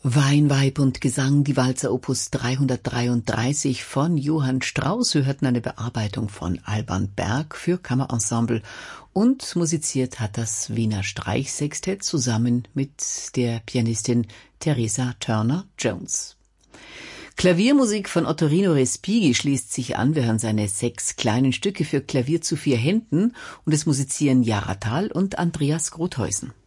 Wein, Weib und Gesang, die Walzer Opus 333 von Johann Strauss. Wir hörten eine Bearbeitung von Alban Berg für Kammerensemble und musiziert hat das Wiener Streichsextett zusammen mit der Pianistin Teresa Turner-Jones. Klaviermusik von Ottorino Respighi schließt sich an. Wir hören seine 6 kleinen Stücke für Klavier zu 4 Händen und es musizieren Jara Thal und Andreas Grothäusen.